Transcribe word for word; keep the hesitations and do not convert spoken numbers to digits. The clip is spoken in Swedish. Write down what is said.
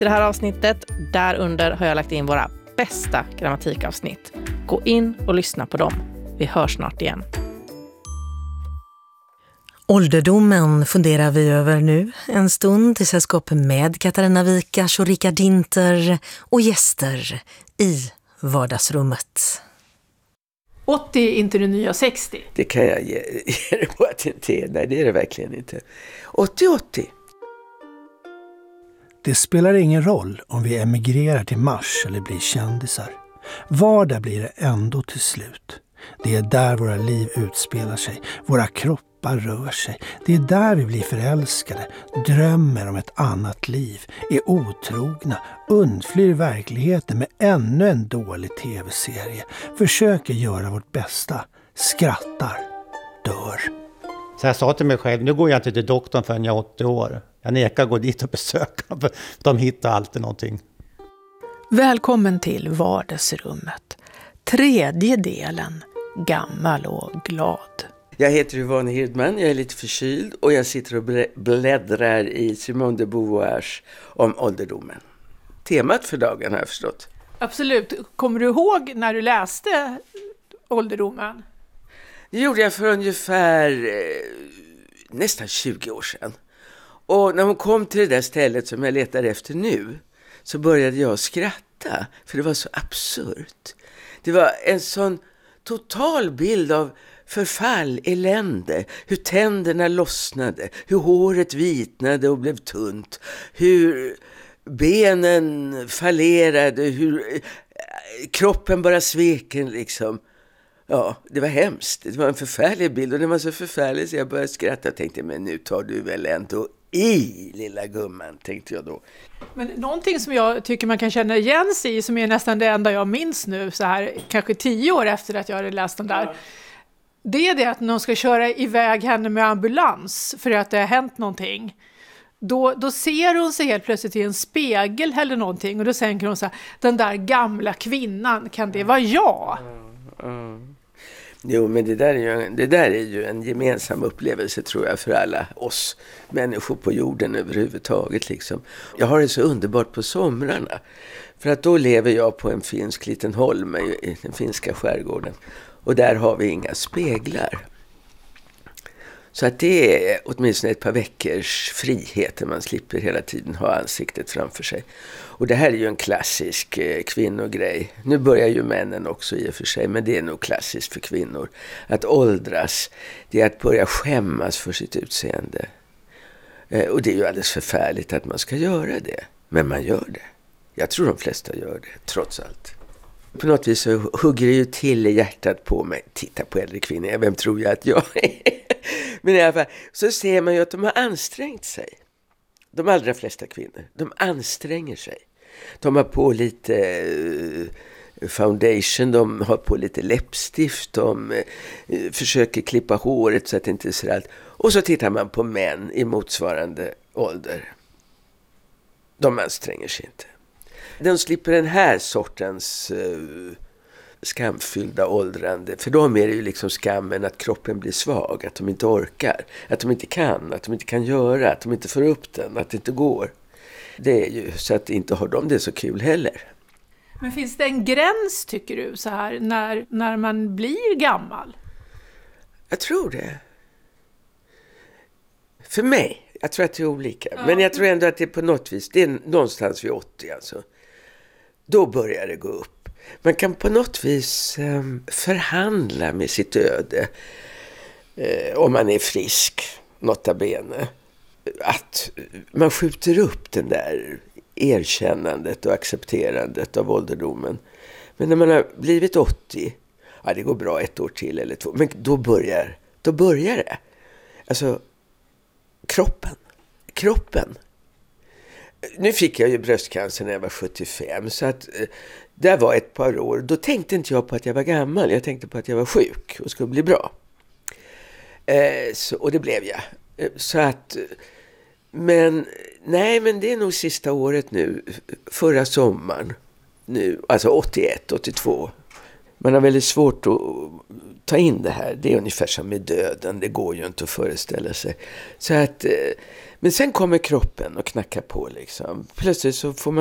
I det här avsnittet, där under har jag lagt in våra bästa grammatikavsnitt. Gå in och lyssna på dem. Vi hörs snart igen. Ålderdomen funderar vi över nu. En stund i sällskap med Katarina Wikas och Rickard Dinter och gäster i vardagsrummet. åttio är inte det nya sextio. Det kan jag ge, ge det på att det inte är. Nej, det är det verkligen inte. åttio åttio. Det spelar ingen roll om vi emigrerar till Mars eller blir kändisar. Vardag blir det ändå till slut. Det är där våra liv utspelar sig. Våra kroppar rör sig. Det är där vi blir förälskade, drömmer om ett annat liv, är otrogna, undflyr verkligheten med ännu en dålig tv-serie, försöker göra vårt bästa, skrattar, dör. Så jag sa till mig själv, nu går jag inte till doktorn förrän jag är åttio år. Jag nekar gå dit och besöka, för de hittar alltid någonting. Välkommen till vardagsrummet. Tredje delen, gammal och glad. Jag heter Yvonne Hirdman, jag är lite förkyld och jag sitter och bläddrar i Simone de Beauvoirs om ålderdomen. Temat för dagen har jag förstått. Absolut. Kommer du ihåg när du läste ålderdomen? Det gjorde jag för ungefär eh, nästan tjugo år sedan. Och när hon kom till det där stället som jag letar efter nu så började jag skratta. För det var så absurt. Det var en sån total bild av förfall, elände. Hur tänderna lossnade. Hur håret vitnade och blev tunt. Hur benen fallerade. Hur kroppen bara sveken liksom. Ja, det var hemskt. Det var en förfärlig bild och den var så förfärlig så jag började skratta och tänkte, men nu tar du väl ändå i, lilla gumman, tänkte jag då. Men någonting som jag tycker man kan känna igen sig i, som är nästan det enda jag minns nu, så här kanske tio år efter att jag hade läst den där, det är det att någon ska köra iväg henne med ambulans för att det har hänt någonting. Då, då ser hon sig helt plötsligt i en spegel eller någonting och då tänker hon så här, den där gamla kvinnan, kan det vara jag? Mm. Mm. Jo, men det där, är ju, det där är ju en gemensam upplevelse tror jag för alla oss människor på jorden överhuvudtaget. Liksom. Jag har det så underbart på somrarna. För att då lever jag på en finsk liten holme i den finska skärgården. Och där har vi inga speglar. Så att det är åtminstone ett par veckors frihet där man slipper hela tiden ha ansiktet framför sig. Och det här är ju en klassisk eh, kvinnogrej. Nu börjar ju männen också i och för sig, men det är nog klassiskt för kvinnor. Att åldras, det är att börja skämmas för sitt utseende. Eh, och det är ju alldeles förfärligt att man ska göra det. Men man gör det. Jag tror de flesta gör det, trots allt. På något vis så hugger det ju till i hjärtat på mig. Titta på äldre kvinnor, vem tror jag att jag är? Men i alla fall, så ser man ju att de har ansträngt sig. De allra flesta kvinnor, de anstränger sig. De har på lite foundation, de har på lite läppstift, de försöker klippa håret så att det inte ser allt. Och så tittar man på män i motsvarande ålder. De anstränger sig inte. De slipper den här sortens uh, skamfyllda åldrande. För dem är det ju liksom skammen att kroppen blir svag. Att de inte orkar. Att de inte kan. Att de inte kan göra. Att de inte får upp den. Att det inte går. Det är ju så att inte har de det så kul heller. Men finns det en gräns tycker du så här när, när man blir gammal? Jag tror det. För mig. Jag tror att det är olika. Ja. Men jag tror ändå att det är på något vis. Det är någonstans vid åttio alltså. Då börjar det gå upp. Man kan på något vis eh, förhandla med sitt öde. Eh, om man är frisk, nota bene. Att man skjuter upp den där erkännandet och accepterandet av ålderdomen. Men när man har blivit åttio, ja det går bra ett år till eller två. Men då börjar, då börjar det. Alltså kroppen. Kroppen. Nu fick jag ju bröstcancer när jag var sjuttiofem. Så att eh, det var ett par år. Då tänkte inte jag på att jag var gammal. Jag tänkte på att jag var sjuk och skulle bli bra. Eh, så, och det blev jag. Eh, så att... Men nej, men det är nog sista året nu. Förra sommaren. Nu, alltså åttioett, åttiotvå. man har väldigt svårt att ta in det här. Det är ungefär som med döden. Det går ju inte att föreställa sig. Så att, men sen kommer kroppen och knackar på liksom. Plötsligt så får man